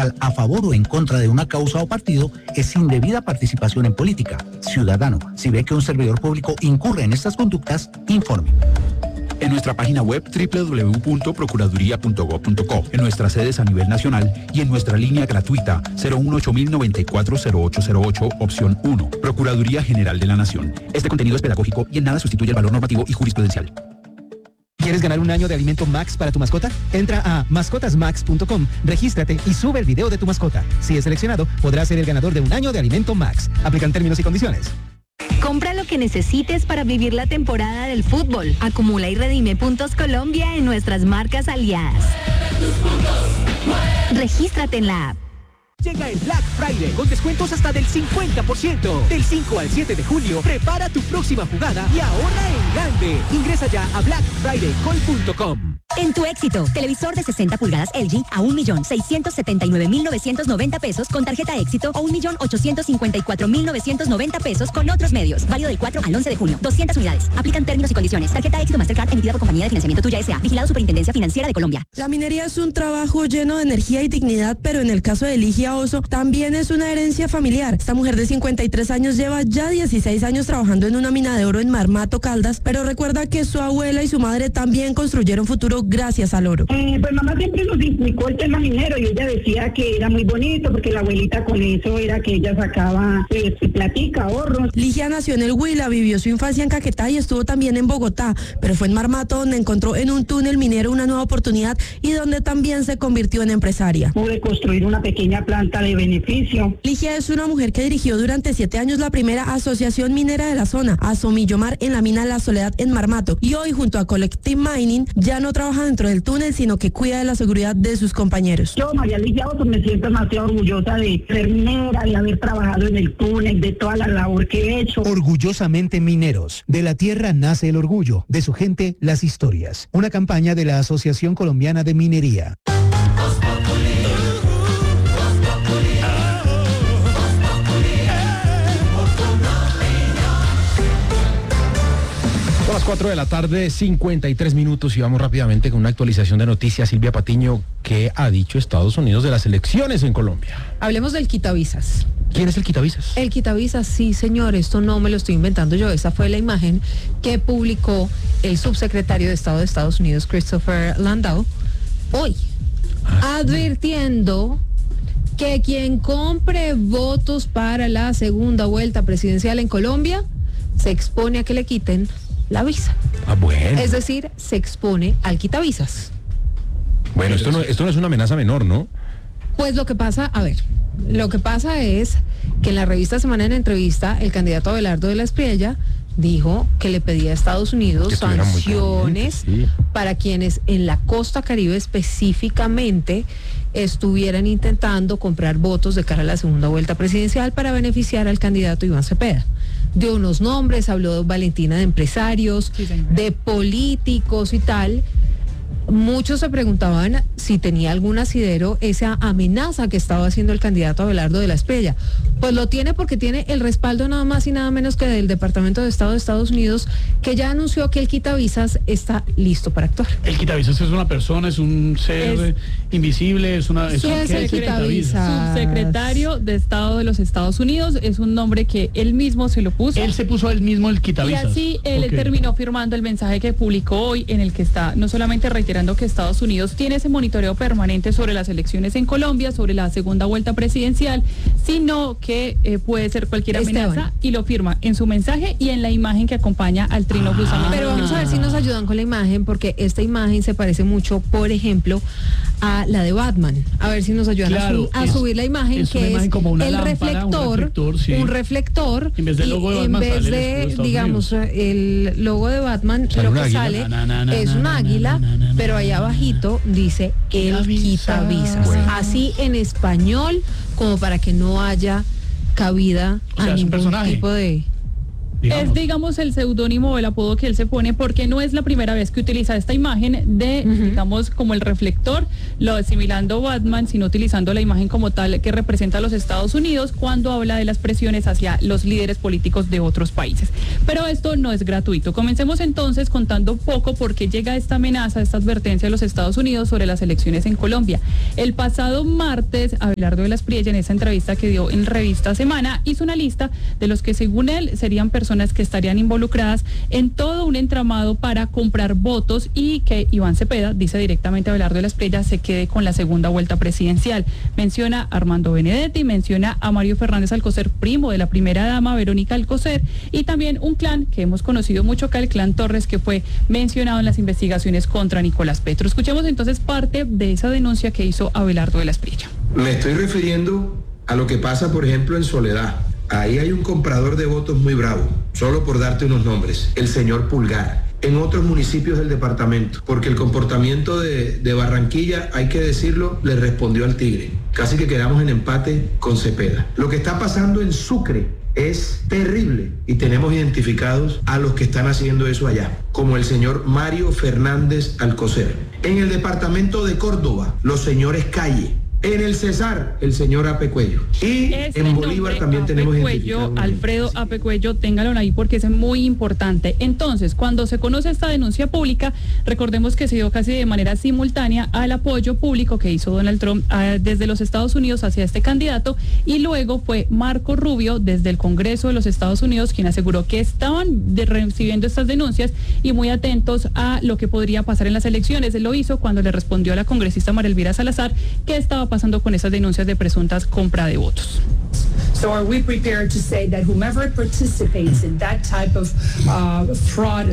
electoral a favor o en contra de una causa o partido es indebida participación en política. Ciudadano, si ve que un servidor público incurre en estas conductas, informe. En nuestra página web www.procuraduría.gov.co, en nuestras sedes a nivel nacional y en nuestra línea gratuita 018-094-0808, opción 1. Procuraduría General de la Nación. Este contenido es pedagógico y en nada sustituye el valor normativo y jurisprudencial. ¿Quieres ganar un año de alimento Max para tu mascota? Entra a mascotasmax.com, regístrate y sube el video de tu mascota. Si es seleccionado, podrás ser el ganador de un año de alimento Max. Aplican términos y condiciones. Compra lo que necesites para vivir la temporada del fútbol. Acumula y redime puntos Colombia en nuestras marcas aliadas. Regístrate en la app. Llega el Black Friday con descuentos hasta del 50%. Del 5 al 7 de julio, prepara tu próxima jugada y ahorra en grande. Ingresa ya a blackfridaycall.com. En tu éxito, televisor de 60 pulgadas LG a 1.679.990 pesos con tarjeta éxito o 1.854.990 pesos con otros medios. Válido del 4 al 11 de junio. 200 unidades. Aplican términos y condiciones. Tarjeta éxito Mastercard emitida por Compañía de Financiamiento Tuya S.A. Vigilado Superintendencia Financiera de Colombia. La minería es un trabajo lleno de energía y dignidad, pero en el caso de Ligia Oso también es una herencia familiar. Esta mujer de 53 años lleva ya 16 años trabajando en una mina de oro en Marmato, Caldas, pero recuerda que su abuela y su madre también construyeron futuro gracias al oro. Pues mamá siempre nos inculcó el tema minero y ella decía que era muy bonito porque la abuelita con eso era que ella sacaba platica, ahorros. Ligia nació en el Huila, vivió su infancia en Caquetá y estuvo también en Bogotá, pero fue en Marmato donde encontró en un túnel minero una nueva oportunidad y donde también se convirtió en empresaria. Pude construir una pequeña planta de beneficio. Ligia es una mujer que dirigió durante 7 años la primera asociación minera de la zona, Asomillomar, en la mina La Soledad en Marmato, y hoy junto a Collective Mining ya no trabaja dentro del túnel, sino que cuida de la seguridad de sus compañeros. Yo, María Ligia Oso, me siento demasiado orgullosa de ser minera, de haber trabajado en el túnel, de toda la labor que he hecho. Orgullosamente mineros. De la tierra nace el orgullo, de su gente las historias. Una campaña de la Asociación Colombiana de Minería. Son las 4 de la tarde, 53 minutos y vamos rápidamente con una actualización de noticias. Silvia Patiño, ¿qué ha dicho Estados Unidos de las elecciones en Colombia? Hablemos del quitavisas. ¿Quién es el quitavisas? El quitavisas, sí señor, esto no me lo estoy inventando yo, esa fue la imagen que publicó el subsecretario de Estado de Estados Unidos, Christopher Landau, hoy, advirtiendo que quien compre votos para la segunda vuelta presidencial en Colombia se expone a que le quiten la visa. Bueno. Es decir, se expone al quitavisas. Bueno, esto no es una amenaza menor, ¿no? Pues lo que pasa es que en la revista Semana en Entrevista, el candidato Abelardo de la Espriella dijo que le pedía a Estados Unidos sanciones para quienes en la costa Caribe específicamente estuvieran intentando comprar votos de cara a la segunda vuelta presidencial para beneficiar al candidato Iván Cepeda. Dio unos nombres, habló Valentina de empresarios, de políticos y tal. Muchos se preguntaban si tenía algún asidero esa amenaza que estaba haciendo el candidato Abelardo de la Espriella. Pues lo tiene porque tiene el respaldo nada más y nada menos que del Departamento de Estado de Estados Unidos, que ya anunció que el quitavisas está listo para actuar. El quitavisas es una persona, es un ser invisible, es el quitavisas. Subsecretario de Estado de los Estados Unidos, es un nombre que él mismo se lo puso. Él se puso a él mismo el quitavisas. Y así él terminó firmando el mensaje que publicó hoy, en el que está no solamente reiterando que Estados Unidos tiene ese monitoreo permanente sobre las elecciones en Colombia, sobre la segunda vuelta presidencial, sino que puede ser cualquier amenaza, y lo firma en su mensaje y en la imagen que acompaña al trino justamente. Pero vamos a ver si nos ayudan con la imagen, porque esta imagen se parece mucho, por ejemplo, a la de Batman. A ver si nos ayudan a subir la imagen, que es el reflector, un reflector, en vez del logo de Batman, digamos, el logo de Batman, lo que sale es un águila, pero ahí abajito dice el quitavisas. Así en español, como para que no haya cabida a ningún tipo de... Es, digamos, el seudónimo o el apodo que él se pone, porque no es la primera vez que utiliza esta imagen de, digamos, como el reflector, lo asimilando Batman, sino utilizando la imagen como tal que representa a los Estados Unidos cuando habla de las presiones hacia los líderes políticos de otros países. Pero esto no es gratuito. Comencemos entonces contando un poco por qué llega esta amenaza, esta advertencia de los Estados Unidos sobre las elecciones en Colombia. El pasado martes, Abelardo de la Espriella, en esa entrevista que dio en Revista Semana, hizo una lista de los que según él serían personas que estarían involucradas en todo un entramado para comprar votos y que Iván Cepeda, dice directamente Abelardo de la Espriella, se quede con la segunda vuelta presidencial. Menciona a Armando Benedetti, menciona a Mario Fernández Alcocer, primo de la primera dama Verónica Alcocer, y también un clan que hemos conocido mucho acá, el clan Torres, que fue mencionado en las investigaciones contra Nicolás Petro. Escuchemos entonces parte de esa denuncia que hizo Abelardo de la Espriella. Me estoy refiriendo a lo que pasa, por ejemplo, en Soledad. Ahí hay un comprador de votos muy bravo, solo por darte unos nombres, el señor Pulgar. En otros municipios del departamento, porque el comportamiento de Barranquilla, hay que decirlo, le respondió al tigre. Casi que quedamos en empate con Cepeda. Lo que está pasando en Sucre es terrible y tenemos identificados a los que están haciendo eso allá, como el señor Mario Fernández Alcocer. En el departamento de Córdoba, los señores Calle. En el Cesar, el señor Apecuello. Y en Bolívar también tenemos Alfredo Apecuello, ténganlo ahí porque es muy importante. Entonces, cuando se conoce esta denuncia pública, recordemos que se dio casi de manera simultánea al apoyo público que hizo Donald Trump desde los Estados Unidos hacia este candidato, y luego fue Marco Rubio desde el Congreso de los Estados Unidos quien aseguró que estaban recibiendo estas denuncias y muy atentos a lo que podría pasar en las elecciones. Lo hizo cuando le respondió a la congresista María Elvira Salazar que estaba pasando con esas denuncias de presuntas compra de votos. So are we prepared to say that whomever participates in that type of fraud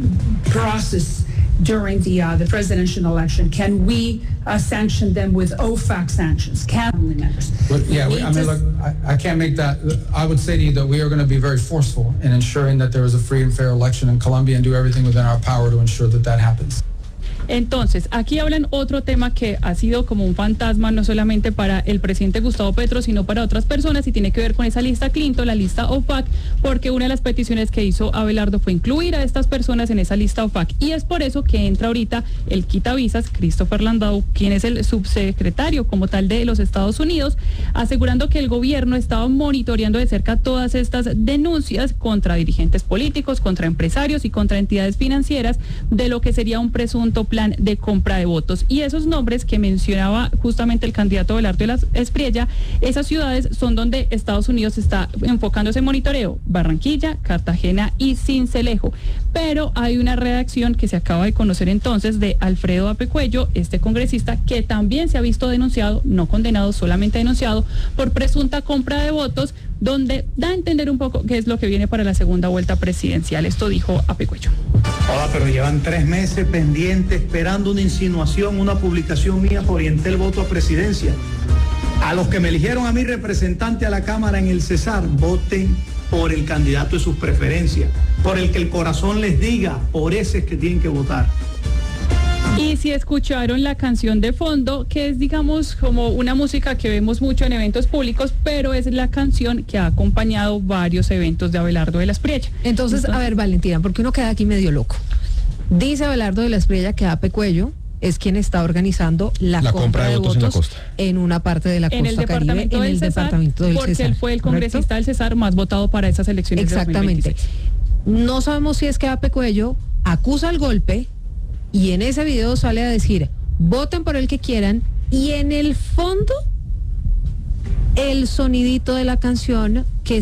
process during the presidential election, can we sanction them with OFAC sanctions? Can members? Well, yeah, I mean, look, I can't make that. I would say to you that we are going to be very forceful in ensuring that there is a free and fair election in Colombia and do everything within our power to ensure that that happens. Entonces, aquí hablan otro tema que ha sido como un fantasma, no solamente para el presidente Gustavo Petro, sino para otras personas, y tiene que ver con esa lista Clinton, la lista OFAC, porque una de las peticiones que hizo Abelardo fue incluir a estas personas en esa lista OFAC, y es por eso que entra ahorita el quitavisas, Christopher Landau, quien es el subsecretario como tal de los Estados Unidos, asegurando que el gobierno estaba monitoreando de cerca todas estas denuncias contra dirigentes políticos, contra empresarios y contra entidades financieras de lo que sería un presunto plan de compra de votos. Y esos nombres que mencionaba justamente el candidato Abelardo de la Espriella, esas ciudades son donde Estados Unidos está enfocando ese monitoreo: Barranquilla, Cartagena y Sincelejo. Pero hay una redacción que se acaba de conocer entonces de Alfredo Apecuello, este congresista, que también se ha visto denunciado, no condenado, solamente denunciado por presunta compra de votos, donde da a entender un poco qué es lo que viene para la segunda vuelta presidencial. Esto dijo Apecuello. Hola, pero llevan 3 meses pendientes, esperando una insinuación, una publicación mía por orientar el voto a presidencia. A los que me eligieron a mí representante a la Cámara en el Cesar, voten por el candidato de sus preferencias, por el que el corazón les diga, por ese es que tienen que votar. Y si escucharon la canción de fondo, que es, digamos, como una música que vemos mucho en eventos públicos, pero es la canción que ha acompañado varios eventos de Abelardo de la Espriella. Entonces, a ver, Valentina, porque uno queda aquí medio loco. Dice Abelardo de la Espriella que Apecuello es quien está organizando la compra de votos en una parte de la costa caribe, en el departamento del Cesar. Porque él fue el congresista del Cesar más votado para esas elecciones. Exactamente. De 2026. No sabemos si es que Apecuello acusa el golpe y en ese video sale a decir: voten por el que quieran, y en el fondo el sonidito de la canción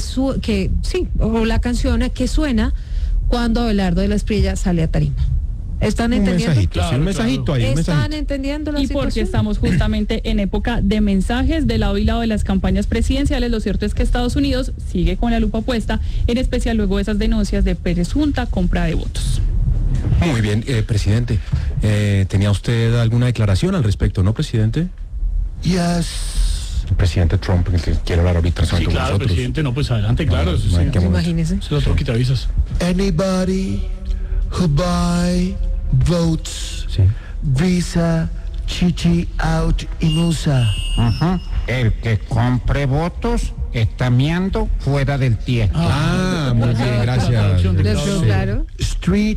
la canción que suena cuando Abelardo de la Espriella sale a tarima. ¿Están entendiendo? Un mensajito ahí. ¿Están entendiendo la situación? Y porque estamos justamente en época de mensajes de lado y lado de las campañas presidenciales, lo cierto es que Estados Unidos sigue con la lupa puesta, en especial luego de esas denuncias de presunta compra de votos. Muy bien, presidente. ¿Tenía usted alguna declaración al respecto, no, presidente? Yes. El presidente Trump, el que quiere hablar ahorita. Sí, claro, nosotros. Presidente, no, pues adelante, claro. Sí, imagínese. Es el otro quitavisas. Anybody who buy votes, Visa, Chichi out y USA. El que compre votos está miando fuera del tiempo. muy bien, gracias. Claro. Street,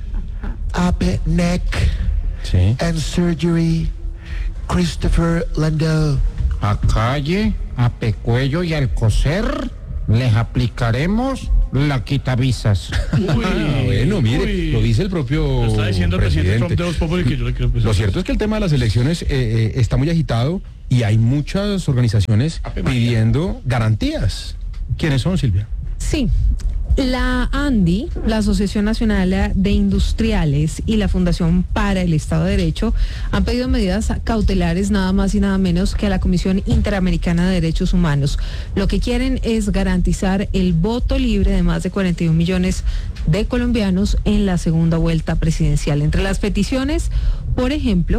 upper neck, and surgery, Christopher Landau. A calle, a pecuello y al coser, les aplicaremos la quitavisas. Bueno, mire, lo dice el propio lo está diciendo el presidente Trump de Voz Populi, que yo le creo. Lo cierto es que el tema de las elecciones está muy agitado y hay muchas organizaciones pidiendo garantías. ¿Quiénes son, Silvia? Sí. La ANDI, la Asociación Nacional de Industriales, y la Fundación para el Estado de Derecho han pedido medidas cautelares nada más y nada menos que a la Comisión Interamericana de Derechos Humanos. Lo que quieren es garantizar el voto libre de más de 41 millones de colombianos en la segunda vuelta presidencial. Entre las peticiones, por ejemplo,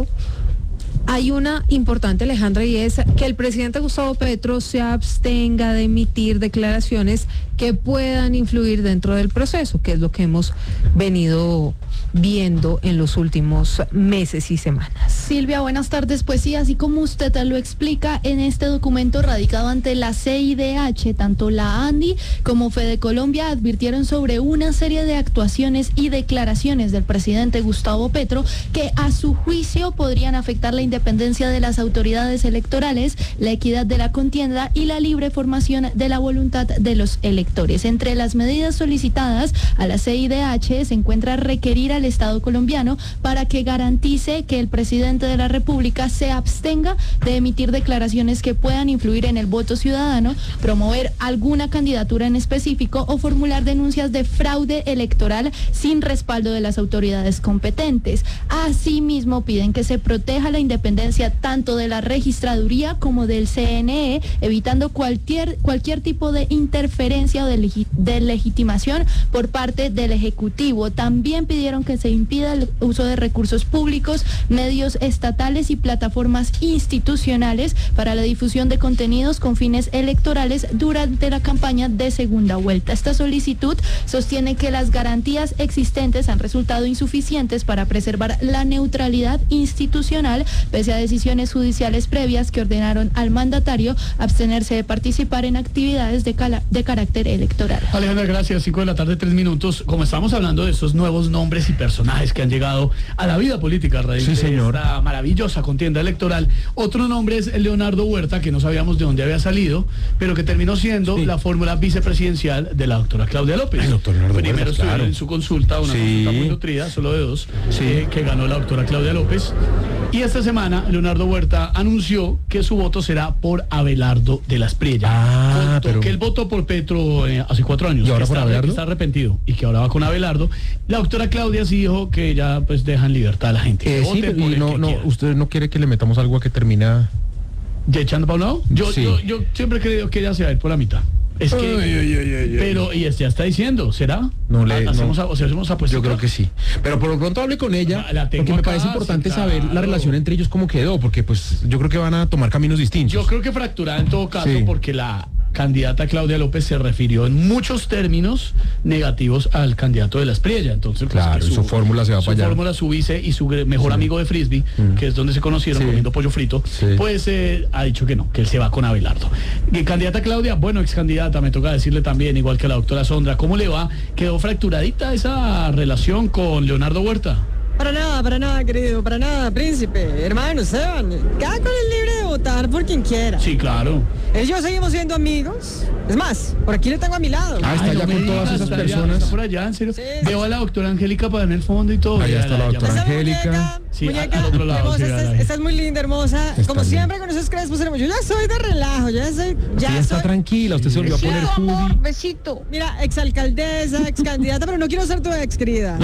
hay una importante, Alejandra, y es que el presidente Gustavo Petro se abstenga de emitir declaraciones que puedan influir dentro del proceso, que es lo que hemos venido viendo en los últimos meses y semanas. Silvia, buenas tardes. Pues sí, así como usted lo explica, en este documento radicado ante la CIDH, tanto la ANDI como Fede Colombia advirtieron sobre una serie de actuaciones y declaraciones del presidente Gustavo Petro que a su juicio podrían afectar la independencia de las autoridades electorales, la equidad de la contienda y la libre formación de la voluntad de los electores. Entre las medidas solicitadas a la CIDH se encuentra requerir al Estado colombiano para que garantice que el presidente de la República se abstenga de emitir declaraciones que puedan influir en el voto ciudadano, promover alguna candidatura en específico o formular denuncias de fraude electoral sin respaldo de las autoridades competentes. Asimismo, piden que se proteja la independencia tanto de la registraduría como del CNE, evitando cualquier tipo de interferencia o de legitimación por parte del Ejecutivo. También pidieron que se impida el uso de recursos públicos, medios estatales y plataformas institucionales para la difusión de contenidos con fines electorales durante la campaña de segunda vuelta. Esta solicitud sostiene que las garantías existentes han resultado insuficientes para preservar la neutralidad institucional, pese a decisiones judiciales previas que ordenaron al mandatario abstenerse de participar en actividades de carácter electoral. Alejandra, gracias. 5 de la tarde, 3 minutos. Como estamos hablando de estos nuevos nombres y personajes que han llegado a la vida política a raíz de esta maravillosa contienda electoral, otro nombre es Leonardo Huerta, que no sabíamos de dónde había salido, pero que terminó siendo la fórmula vicepresidencial de la doctora Claudia López. Primero estuvo en su consulta, una consulta muy nutrida, solo de 2, que ganó la doctora Claudia López. Y esta semana Leonardo Huerta anunció que su voto será por Abelardo de la Espriella. Que él votó por Petro hace 4 años. ¿Y ahora por Abelardo? Está arrepentido y que ahora va con Abelardo. La doctora Claudia sí dijo que ya pues deja en libertad a la gente. ¿Usted no quiere que le metamos algo a que termina ya echando para un lado? Yo siempre he creído que ella se va a ir por la mitad. Es que, pero y ya está diciendo, ¿será? Hacemos apuestas. Yo creo que sí. Pero por lo pronto hable con ella, porque me parece importante saber la relación entre ellos cómo quedó, porque pues yo creo que van a tomar caminos distintos. Yo creo que fracturada en todo caso, porque la candidata Claudia López se refirió en muchos términos negativos al candidato de la Espriella. Entonces, claro, su fórmula se va para allá. Su fórmula, su vice y su mejor amigo de Frisbee, que es donde se conocieron comiendo pollo frito, pues ha dicho que no, que él se va con Abelardo. Candidata Claudia, bueno, ex candidata, me toca decirle también, igual que a la doctora Sondra, ¿cómo le va? ¿Quedó fracturadita esa relación con Leonardo Huerta? Para nada, querido, para nada, príncipe. Hermano, Esteban, cada cual es libre de votar por quien quiera. Sí, claro. Él y yo seguimos siendo amigos. Es más, por aquí le tengo a mi lado. Está allá con todas esas personas. Está por allá, en serio. Veo a la doctora Angélica para en el fondo y todo. Allá está la doctora Angélica. Muñeca, al otro lado. Esta es muy linda, hermosa. Como siempre con esos crespos hermosos. Yo ya soy de relajo, ya está tranquila, usted se volvió a poner amor, besito. Mira, exalcaldesa, excandidata, pero no quiero ser tu ex, querida.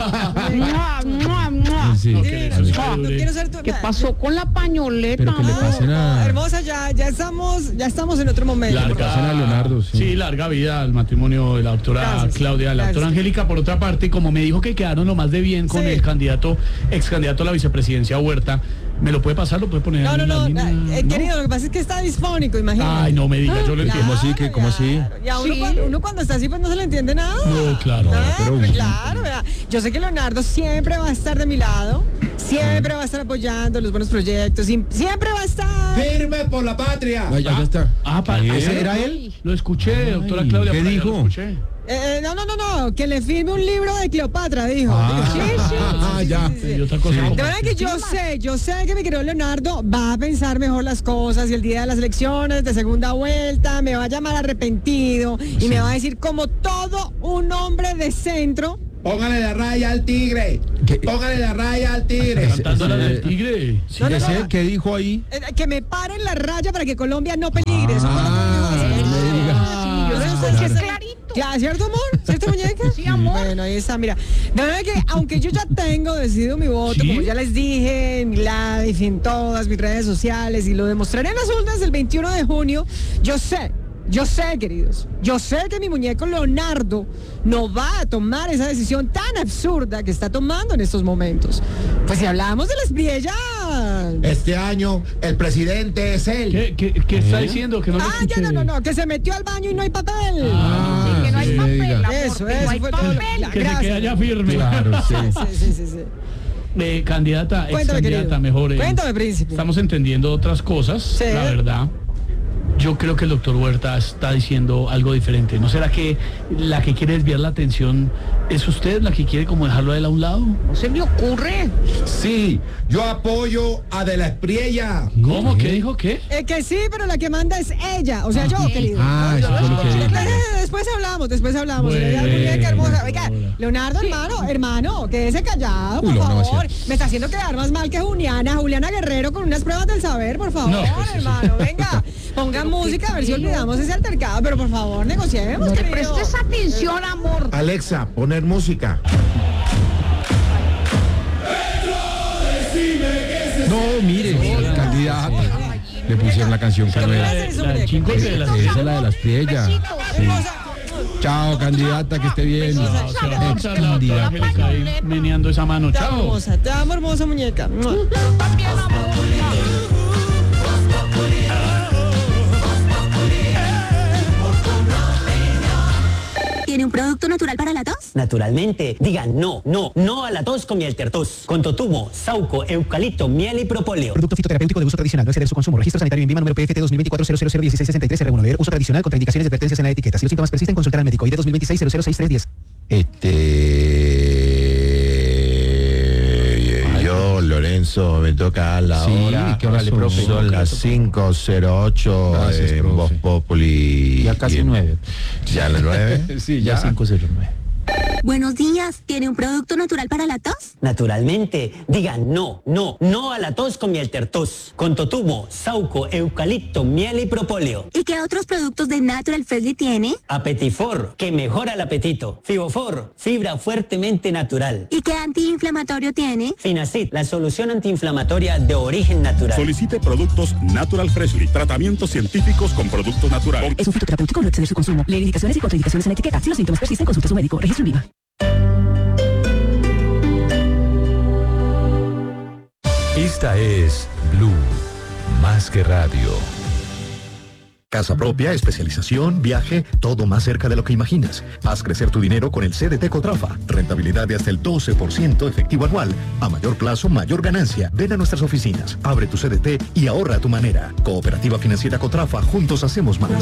¿Qué pasó con la pañoleta? Hermosa, ya estamos en otro momento. Larga vida al matrimonio de la doctora Claudia, la doctora Angélica. Por otra parte, como me dijo que quedaron lo más de bien con el ex candidato a la vicepresidencia Huerta, ¿me lo puede pasar? ¿Lo puede poner? No, querido, lo que pasa es que está disfónico, imagínate. Ay, no me diga, yo lo entiendo. ¿Cómo así? Y a uno cuando está así, pues no se le entiende nada. No, claro. Claro, yo sé que Leonardo siempre va a estar de mi lado, siempre va a estar apoyando los buenos proyectos, siempre va a estar firme por la patria. Ya está. ¿Ese era él? Lo escuché, doctora Claudia. ¿Qué dijo? No, que le firme un libro de Cleopatra, dijo. Ya. Y otra cosa. De verdad que yo sé que mi querido Leonardo va a pensar mejor las cosas y el día de las elecciones de segunda vuelta me va a llamar arrepentido y me va a decir como todo un hombre de centro. Póngale la raya al tigre. Póngale la raya al tigre. Cantándola del tigre. Sí, ¿qué dijo ahí? Que me paren la raya para que Colombia no peligre. Eso es clarito. Claro, ¿cierto, amor? ¿Cierto, muñeca? Sí, amor. Bueno, ahí está, mira. De verdad que, aunque yo ya tengo decidido mi voto, ¿Sí? como ya les dije, en mi live, en todas mis redes sociales, y lo demostraré en las urnas del 21 de junio, yo sé, queridos, yo sé que mi muñeco Leonardo no va a tomar esa decisión tan absurda que está tomando en estos momentos. Pues si hablamos de la Espriella... Este año el presidente es él. ¿Qué está diciendo? Que no le escuché. No, que se metió al baño y no hay papel. Que no hay papel, amor, Eso, que no hay fue papel. Que se quede allá firme. Claro, sí. Candidata, Cuéntame, candidata, querido. mejor. Cuéntame, príncipe. Estamos entendiendo otras cosas, Sí. la verdad. Yo creo que el doctor Huerta está diciendo algo diferente. ¿No será que la que quiere desviar la atención es usted, la que quiere como dejarlo a él a un lado? No se me ocurre. Sí, yo apoyo a De la Espriella. ¿Cómo? ¿Qué dijo? ¿Qué? Que sí, pero la que manda es ella, o sea, yo, querido. Eso fue lo que dijo. Después hablamos. Bueno, Muñeca hermosa. Oiga, hola. Leonardo, hermano, quédese callado, por favor. Me está haciendo quedar más mal que Juliana Guerrero con unas pruebas del saber, por favor, hermano. Venga, pongan música a ver si olvidamos ese altercado, pero por favor, negociemos, No le querido. prestes atención, amor. Alexa, poner música. No, mire, candidata. Le pusieron la canción que no era. La chingo de la Esa es la de la Espriella. Sí. Chao, candidata, que esté bien. Angélica ahí meneando esa mano. Te amo, Chao. hermosa, te amo, hermosa muñeca. También, amor. ¿Tiene un producto natural para la tos? Naturalmente, diga no a la tos con miel tertos. Con totumo, sauco, eucalipto, miel y propóleo. Producto fitoterapéutico de uso tradicional, no exceder su consumo. Registro sanitario en Vima, número PFT 2024-000-1663, R1. Leer uso tradicional, contraindicaciones y advertencias en la etiqueta. Si los síntomas persisten, consultar al médico. ID 2026-006310. Yo, Lorenzo, me toca la hora. ¿qué hora le, profe? Son las 5:08 Gracias, en profe. Voz Populi. Ya casi 9. ¿Ya a las 9? Sí, ya 5:09. Buenos días. ¿Tiene un producto natural para la tos? Naturalmente, diga no a la tos con miel tertos. Con totumo, sauco, eucalipto, miel y propóleo. ¿Y qué otros productos de Natural Freshly tiene? Apetifor, que mejora el apetito. Fibofor, fibra fuertemente natural. ¿Y qué antiinflamatorio tiene? Finacid, la solución antiinflamatoria de origen natural. Solicite productos Natural Freshly. Tratamientos científicos con productos naturales. Es un fitoterapéutico, no exceder su consumo. Leer indicaciones y contraindicaciones en la etiqueta. Si los síntomas persisten, consulte a su médico. Registro en Vima. Esta es Blue, más que radio. Casa propia, especialización, viaje, todo más cerca de lo que imaginas. Haz crecer tu dinero con el CDT Cotrafa. Rentabilidad de hasta el 12% efectivo anual. A mayor plazo, mayor ganancia. Ven a nuestras oficinas, abre tu CDT y ahorra a tu manera. Cooperativa Financiera Cotrafa, juntos hacemos más.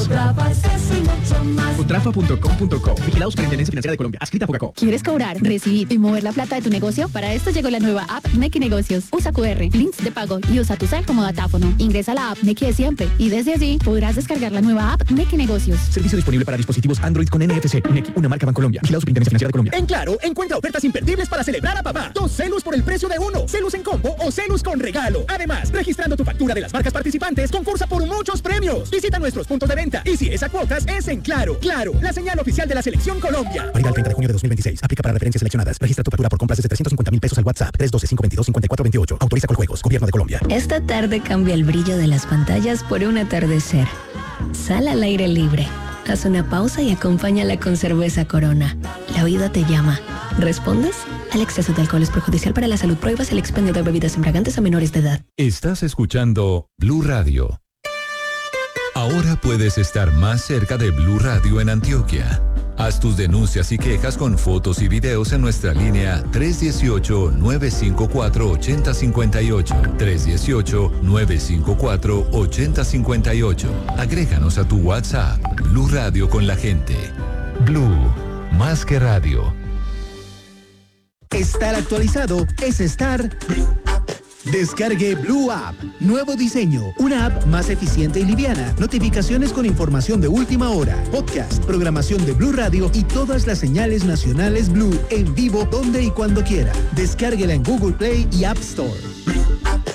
Cotrafa.com.co. Vigilado Superintendencia Financiera de Colombia. Adscrita a Fogacop. ¿Quieres cobrar, recibir y mover la plata de tu negocio? Para esto llegó la nueva app Nequi Negocios. Usa QR, links de pago y usa tu cel como datáfono. Ingresa a la app Nequi de siempre y desde allí podrás descargar la nueva app Nequi Negocios. Servicio disponible para dispositivos Android con NFC. Nequi, una marca Bancolombia. Vigilado Superintendencia Financiera de Colombia. En Claro, encuentra ofertas imperdibles para celebrar a papá. 2 celus por el precio de 1. Celus en combo o celus con regalo. Además, registrando tu factura de las marcas participantes, concursa por muchos premios. Visita nuestros puntos de venta. Y si es a cuotas, es en Claro. Claro, la señal oficial de la Selección Colombia. Válida el 30 de junio de 2026. Aplica para referencias seleccionadas. Registra tu factura por compras desde 350.000 pesos al WhatsApp 312-522-5428. Autoriza con juegos. Gobierno de Colombia. Esta tarde cambia el brillo de las pantallas por un atardecer. Sal al aire libre. Haz una pausa y acompáñala con cerveza Corona. La vida te llama. ¿Respondes? El exceso de alcohol es perjudicial para la salud. Prohíbas el expendio de bebidas embriagantes a menores de edad. Estás escuchando Blue Radio. Ahora puedes estar más cerca de Blue Radio en Antioquia. Haz tus denuncias y quejas con fotos y videos en nuestra línea 318-954-8058. 318-954-8058. Agréganos a tu WhatsApp. Blue Radio con la gente. Blue, más que radio. Estar actualizado es estar... Descargue Blue App. Nuevo diseño. Una app más eficiente y liviana. Notificaciones con información de última hora. Podcast, programación de Blue Radio y todas las señales nacionales Blue en vivo donde y cuando quiera. Descárguela en Google Play y App Store.